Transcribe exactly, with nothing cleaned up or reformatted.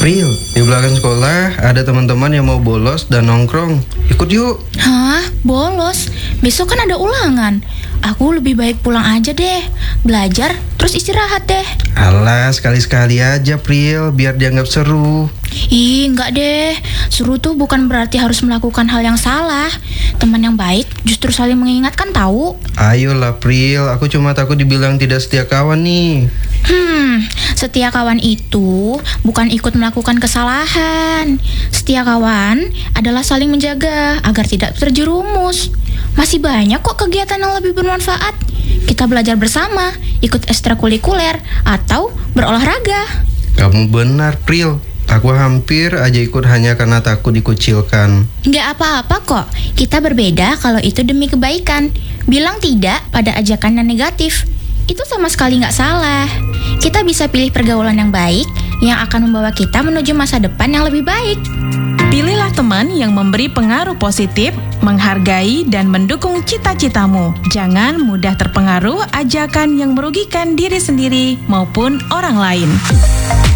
Pril, di belakang sekolah ada teman-teman yang mau bolos dan nongkrong. Ikut yuk. Hah? Bolos? Besok kan ada ulangan. Aku lebih baik pulang aja deh. Belajar, terus istirahat deh. Alah, sekali-sekali aja Pril, biar dianggap seru. Ih, enggak deh. Seru tuh bukan berarti harus melakukan hal yang salah. Teman yang baik justru saling mengingatkan tahu. Ayolah Pril, aku cuma takut dibilang tidak setia kawan nih. Hmm, setia kawan itu bukan ikut melakukan kesalahan. Setia kawan adalah saling menjaga agar tidak terjerumus. Masih banyak kok kegiatan yang lebih bermanfaat. Kita belajar bersama, ikut ekstrakurikuler, atau berolahraga. Kamu benar Pril, aku hampir aja ikut hanya karena takut dikucilkan. Nggak apa-apa kok, kita berbeda kalau itu demi kebaikan. Bilang tidak pada ajakan yang negatif, itu sama sekali nggak salah. Kita bisa pilih pergaulan yang baik yang akan membawa kita menuju masa depan yang lebih baik. Pilihlah teman yang memberi pengaruh positif, menghargai dan mendukung cita-citamu. Jangan mudah terpengaruh ajakan yang merugikan diri sendiri maupun orang lain.